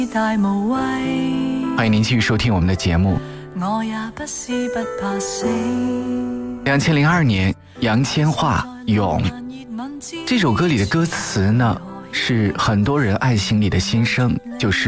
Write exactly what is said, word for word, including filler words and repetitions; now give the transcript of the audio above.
欢迎您继续收听我们的节目。两千零二年，杨千嬅《勇》这首歌里的歌词呢，是很多人爱情里的心声，就是